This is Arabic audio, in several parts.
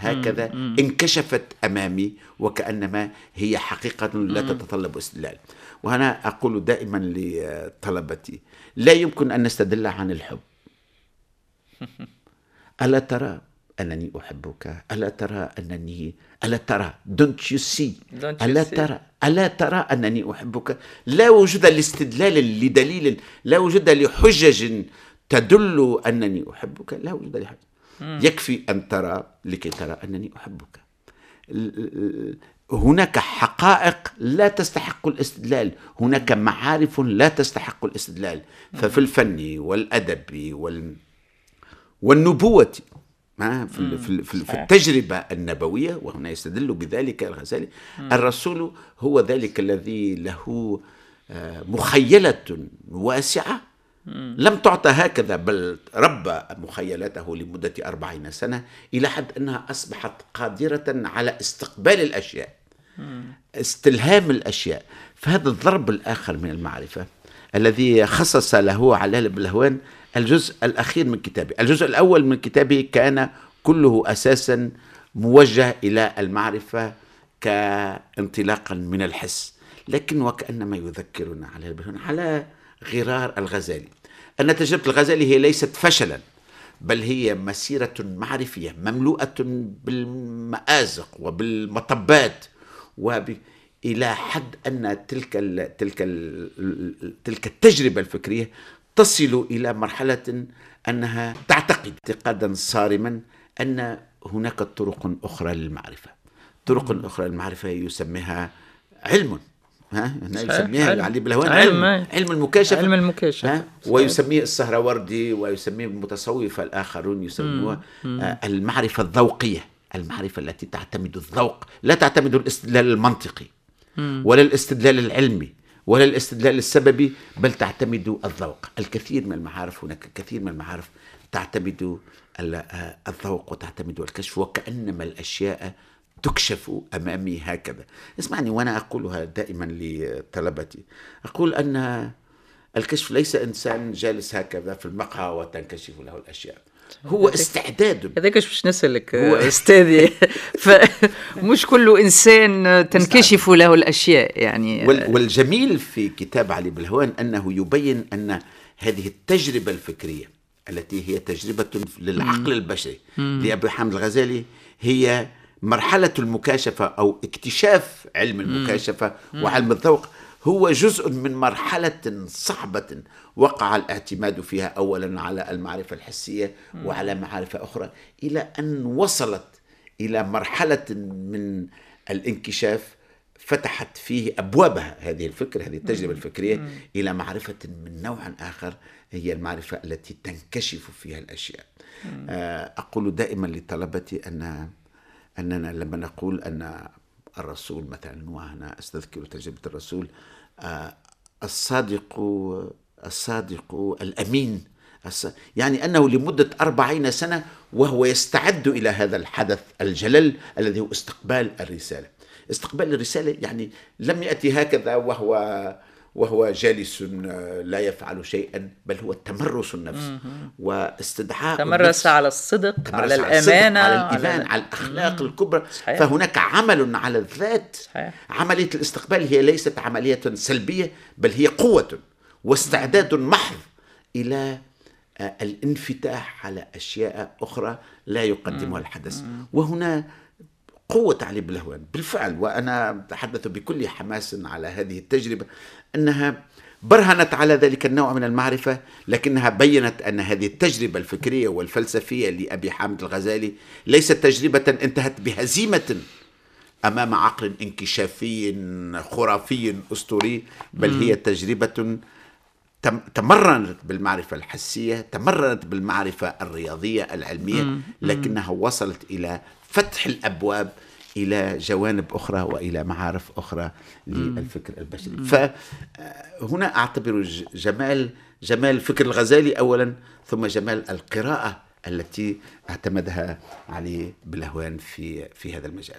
هكذا انكشفت أمامي وكأنما هي حقيقة لا تتطلب استدلال. وأنا أقول دائما لطلبتي لا يمكن أن نستدل عن الحب. ألا ترى أنني أحبك؟ ألا ترى أنني ألا ترى don't you see ألا ترى أنني أحبك؟ لا وجود لاستدلال لدليل، لا وجود لحجج تدل أنني أحبك، لا وجود لحجج. يكفي أن ترى لكي ترى أنني أحبك. هناك حقائق لا تستحق الاستدلال، هناك معارف لا تستحق الاستدلال. ففي الفن والأدب والنبوة في التجربة النبوية، وهنا يستدل بذلك الغزالي، الرسول هو ذلك الذي له مخيلة واسعة لم تعطى هكذا، بل ربى مخيلته لمدة 40 سنة إلى حد أنها أصبحت قادرة على استقبال الأشياء، استلهام الأشياء. فهذا الضرب الآخر من المعرفة الذي خصص له علال بلهوان الجزء الأخير من كتابه. الجزء الأول من كتابه كان كله أساسا موجه إلى المعرفة كانطلاقا من الحس، لكن وكأنما يذكرنا علال بلهوان على غرار الغزالي أن تجربة الغزالي هي ليست فشلا، بل هي مسيرة معرفية مملوءة بالمآزق وبالمطبات إلى حد أن تلك التجربة الفكرية تصل إلى مرحلة أنها تعتقد اعتقادا صارما أن هناك طرق أخرى للمعرفة، طرق أخرى للمعرفة يسميها علم، يسميها علي بلهوان علم المكاشفة، ويسميه السهروردي ويسميه المتصوفة الآخرون يسموها المعرفة الذوقية، المعرفة التي تعتمد الذوق، لا تعتمد الاستدلال المنطقي ولا الاستدلال العلمي ولا الاستدلال السببي، بل تعتمد الذوق. الكثير من المعارف، هناك كثير من المعارف تعتمد الذوق وتعتمد الكشف، وكأنما الأشياء تكشف أمامي هكذا. اسمعني، وأنا أقولها دائما لطلبتي، أقول أن الكشف ليس إنسان جالس هكذا في المقهى وتنكشف له الأشياء، هو استعداد. هذاك باش نسألك أستاذي، فمش كل إنسان تنكشف له الأشياء يعني. والجميل في كتاب علي بلهوان أنه يبين أن هذه التجربة الفكرية التي هي تجربة للعقل البشري لأبي حامد الغزالي هي مرحلة المكاشفة أو اكتشاف علم المكاشفة وعلم الذوق، هو جزء من مرحلة صعبة وقع الاعتماد فيها أولا على المعرفة الحسية وعلى معرفة أخرى، إلى أن وصلت إلى مرحلة من الانكشاف فتحت فيه أبوابها هذه الفكرة، هذه التجربة الفكرية، إلى معرفة من نوع آخر هي المعرفة التي تنكشف فيها الأشياء. أقول دائما لطلبتي أننا لما نقول أن الرسول مثلا، وأنا أستذكر تجربة الرسول، الصادق الأمين، يعني أنه لمدة 40 سنة وهو يستعد إلى هذا الحدث الجلل الذي هو استقبال الرسالة. استقبال الرسالة يعني لم يأتي هكذا وهو جالس لا يفعل شيئا، بل هو تمرس النفس واستدعاء تمرس على الصدق، على الأمانة، على الإيمان، على الأخلاق الكبرى. صحيح. فهناك عمل على الذات. صحيح. عملية الاستقبال هي ليست عملية سلبية، بل هي قوة واستعداد محض إلى الانفتاح على أشياء أخرى لا يقدمها الحدث. وهنا قوة علي بلهوان بالفعل، وأنا أتحدث بكل حماس على هذه التجربة، أنها برهنت على ذلك النوع من المعرفة، لكنها بيّنت أن هذه التجربة الفكرية والفلسفية لأبي حامد الغزالي ليست تجربة انتهت بهزيمة أمام عقل انكشافي خرافي أسطوري، بل هي تجربة تمرنت بالمعرفة الحسية، تمرنت بالمعرفة الرياضية العلمية، لكنها وصلت إلى فتح الأبواب إلى جوانب أخرى وإلى معارف أخرى للفكر البشري. فهنا أعتبر جمال فكر الغزالي أولا، ثم جمال القراءة التي اعتمدها علي بلهوان في هذا المجال.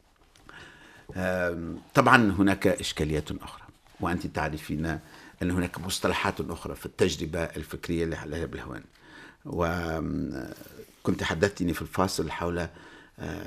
طبعا هناك إشكاليات أخرى، وأنت تعرفين أن هناك مصطلحات أخرى في التجربة الفكرية لعلي بلهوان، وكنت حدثتني في الفاصل حول